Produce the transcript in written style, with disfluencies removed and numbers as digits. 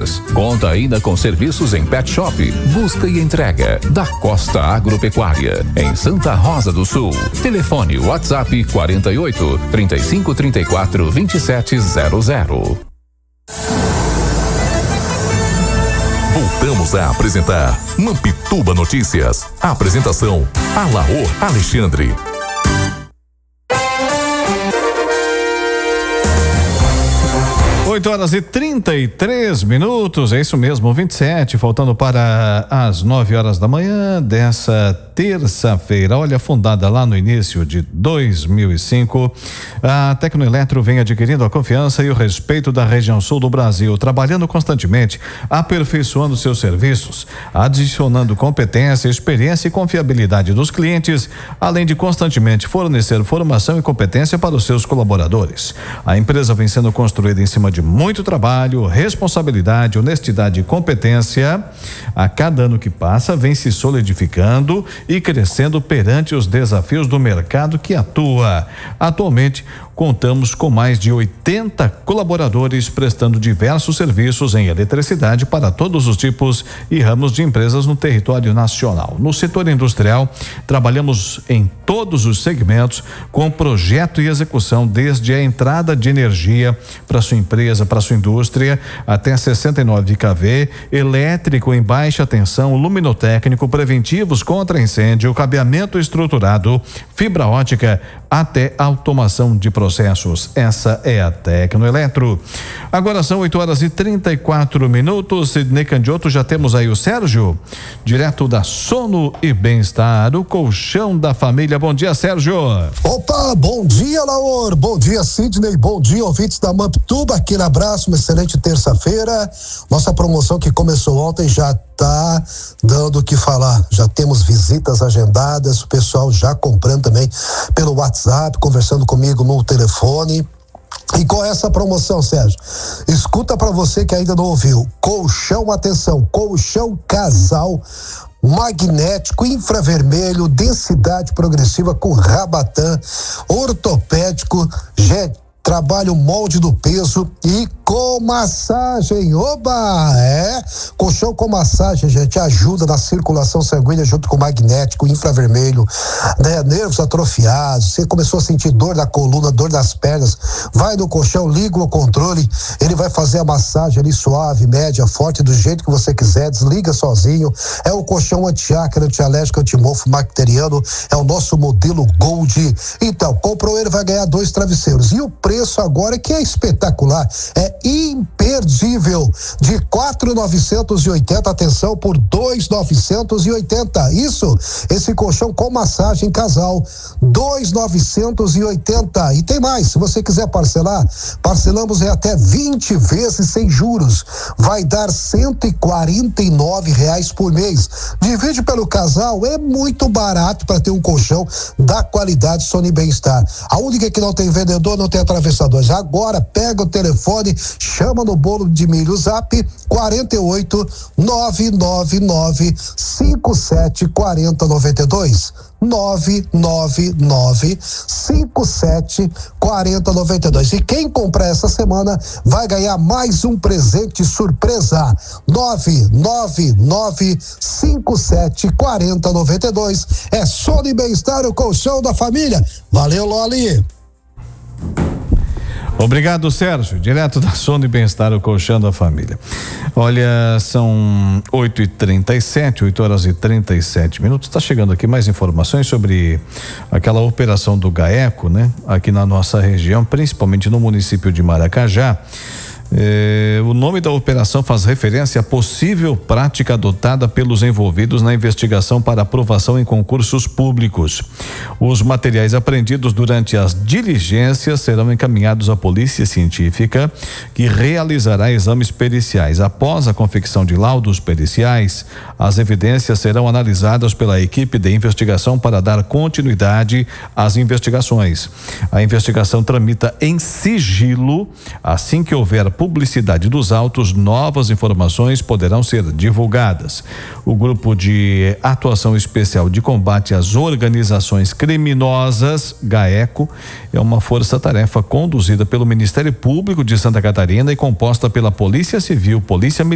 Peças. Conta ainda com serviços em pet shop, busca e entrega da Costa Agropecuária, em Santa Rosa do Sul. Telefone WhatsApp 48 35 34 2700. Voltamos a apresentar Mampituba Notícias. A apresentação: Alaor Alexandre. 8h33, é isso mesmo, 27, faltando para as 9h da manhã dessa terça-feira. Olha, fundada lá no início de 2005, a Tecnoeletro vem adquirindo a confiança e o respeito da região sul do Brasil, trabalhando constantemente, aperfeiçoando seus serviços, adicionando competência, experiência e confiabilidade dos clientes, além de constantemente fornecer formação e competência para os seus colaboradores. A empresa vem sendo construída em cima de muito trabalho, responsabilidade, honestidade e competência. A cada ano que passa, vem se solidificando e crescendo perante os desafios do mercado que atua. Atualmente, contamos com mais de 80 colaboradores prestando diversos serviços em eletricidade para todos os tipos e ramos de empresas no território nacional. No setor industrial, trabalhamos em todos os segmentos com projeto e execução, desde a entrada de energia para sua empresa, para sua indústria, até 69 kV, elétrico em baixa tensão, luminotécnico, preventivos contra incêndio, cabeamento estruturado, fibra ótica, até automação de processos. Essa é a Tecnoeletro. Agora são 8h34. Sidney Candioto, já temos aí o Sérgio, direto da Sono e Bem-Estar, o colchão da família. Bom dia, Sérgio. Opa, bom dia, Laor. Bom dia, Sidney. Bom dia, ouvintes da Mampituba. Aquele abraço, uma excelente terça-feira. Nossa promoção que começou ontem já tá dando o que falar. Já temos visitas agendadas, o pessoal já comprando também pelo WhatsApp, conversando comigo no telefone. E qual é essa promoção, Sérgio? Escuta para você que ainda não ouviu. Colchão, atenção, colchão casal magnético, infravermelho, densidade progressiva com rabatã, ortopédico, trabalho molde do peso e com massagem. Oba! Colchão com massagem, gente, ajuda na circulação sanguínea junto com magnético, infravermelho, né? Nervos atrofiados, você começou a sentir dor na coluna, dor nas pernas, vai no colchão, liga o controle, ele vai fazer a massagem ali suave, média, forte, do jeito que você quiser, desliga sozinho. É o colchão antiácaro, antialérgico, antimofo, bacteriano, é o nosso modelo Gold. Então, comprou ele, vai ganhar 2 travesseiros. E o preço agora, que é espetacular, é imperdível, de 4.980, atenção, por 2.980. Isso, esse colchão com massagem casal, 2.980. E tem mais, se você quiser parcelar, parcelamos em até 20 vezes sem juros, vai dar R$149 por mês. Divide pelo casal, é muito barato para ter um colchão da qualidade Sono e Bem-Estar. A única que não tem vendedor, não tem atravessadores. Agora pega o telefone, chama no bolo de milho, zap 48 999 57 40 92. 999 57 40 92. E quem comprar essa semana vai ganhar mais um presente surpresa. 999 57 40 92. É Sono e Bem-Estar, o colchão da família. Valeu, Loli. Obrigado, Sérgio, direto da Sono e Bem-Estar, o colchão da família. Olha, são 8h37, 8h37. Está chegando aqui mais informações sobre aquela operação do GAECO, né? Aqui na nossa região, principalmente no município de Maracajá. O nome da operação faz referência à possível prática adotada pelos envolvidos na investigação para aprovação em concursos públicos. Os materiais apreendidos durante as diligências serão encaminhados à Polícia Científica, que realizará exames periciais. Após a confecção de laudos periciais, as evidências serão analisadas pela equipe de investigação para dar continuidade às investigações. A investigação tramita em sigilo. Assim que houver publicidade dos autos, novas informações poderão ser divulgadas. O Grupo de Atuação Especial de Combate às Organizações Criminosas, GAECO, é uma força-tarefa conduzida pelo Ministério Público de Santa Catarina e composta pela Polícia Civil, Polícia Militar,